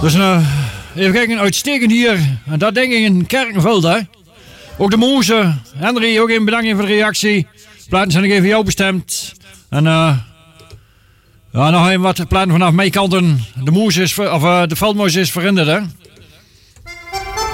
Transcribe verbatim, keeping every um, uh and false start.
Dus uh, even kijken, uitstekend hier. En dat denk ik in Kerkenveld, hè. Ook de Moeze. Henry, ook even bedankt voor de reactie. Platen zijn nog even jou bestemd. En uh, ja, nog even wat platen vanaf mijn kanten. De Moeze is, ver, of uh, de Veldmoes is verhinderd, hè.